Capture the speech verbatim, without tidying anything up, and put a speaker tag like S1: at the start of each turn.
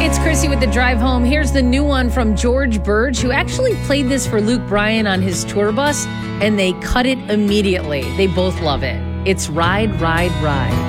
S1: it's Chrissy with the drive home. Here's the new one from George Burge, who actually played this for Luke Bryan on his tour bus, and they cut it immediately. They both love it. It's Ride, Ride, Ride.